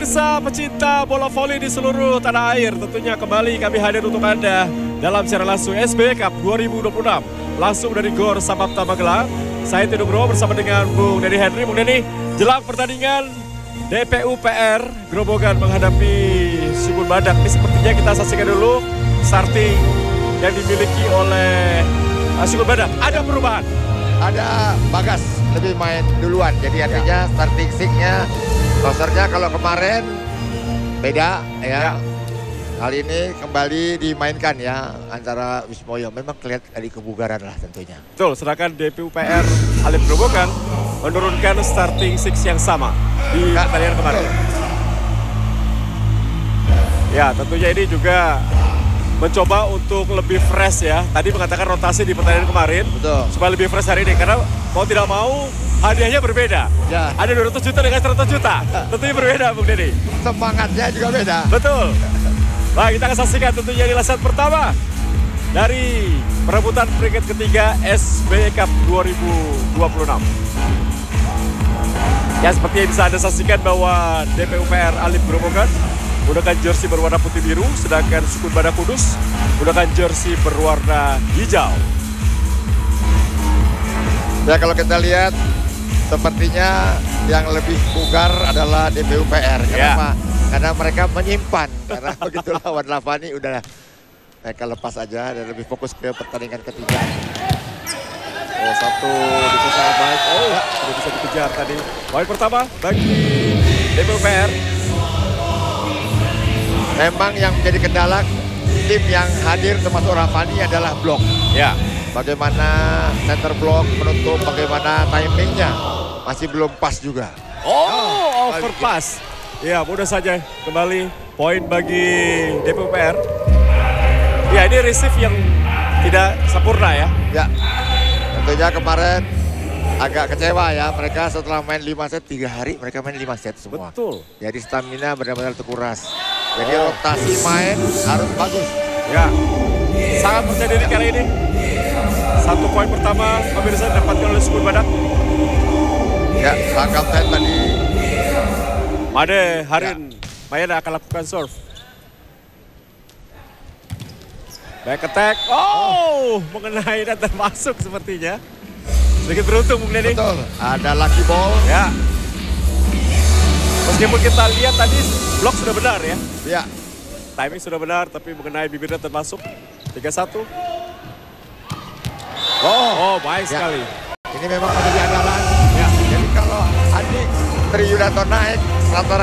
pemirsa pecinta bola voli di seluruh tanah air, tentunya kembali kami hadir untuk Anda dalam siaran langsung SBY Cup 2026 langsung dari Gor Samapta Magelang. Saya Tino Bro bersama dengan Bung Denny Henry. Bung Denny, jelang pertandingan DPUPR Grobogan menghadapi Subur Badak. Ini sepertinya kita saksikan dulu starting yang dimiliki oleh Subur Badak. Ada perubahan? Ada Bagas lebih main duluan, jadi artinya starting six-nya, rosternya kalau kemarin beda ya. Kali ini kembali dimainkan ya antara Wismoyo. Memang kelihatan dari kebugaran lah tentunya. Betul, sedangkan DPUPR Alim Grobogan menurunkan starting six yang sama di pertandingan kemarin. Ya, tentunya ini juga mencoba untuk lebih fresh ya. Tadi mengatakan rotasi di pertandingan kemarin. Betul. Supaya lebih fresh hari ini. Karena mau tidak mau hadiahnya berbeda. Ya. Ada 200 juta dengan 100 juta. Tentunya berbeda Bung Denny. Semangatnya juga beda. Betul. Baik, kita akan saksikan tentunya di set pertama dari perebutan peringkat ketiga SBY Cup 2026. Ya, seperti yang bisa Anda saksikan bahwa DPUPR Alim Grobogan menggunakan jersey berwarna putih biru, sedangkan Sukun Badak Kudus menggunakan jersey berwarna hijau. Ya, kalau kita lihat sepertinya yang lebih bugar adalah DPUPR. Kenapa? Karena mereka menyimpan. Karena begitu lawan Lavani udah mereka lepas aja dan lebih fokus ke pertandingan ketiga. Oh, satu bisa sangat baik. Oh, sudah bisa dikejar tadi. Poin pertama bagi DPUPR. Memang yang menjadi kendala tim yang hadir termasuk Ravani adalah blok. Ya. Bagaimana center block menutup, bagaimana timingnya masih belum pas juga. Oh, overpass. Ya, mudah saja kembali poin bagi DPUPR. Ya, ini receive yang tidak sempurna ya. Ya, tentunya kemarin agak kecewa ya. Mereka setelah main 5 set, 3 hari mereka main 5 set semua. Betul. Jadi stamina benar-benar terkuras. Jadi rotasi main harus bagus. Ya, sangat percaya diri kali ini. Satu poin pertama pemirsa didapatkan oleh Subur Badak. Ya, sang kapten tadi. Made Harin Mayana akan lakukan serve. Back attack. Oh, mengenai dan termasuk sepertinya. Sedikit beruntung Bung Denny. Betul, ada lucky ball. Ya. Meskipun kita lihat tadi blok sudah benar ya. Ya. Timing sudah benar, tapi mengenai bibirnya termasuk. 3-1. Oh, baik sekali. Ini memang menjadi andalan. Ya. Jadi kalau Andi Tri Yudanto naik, rata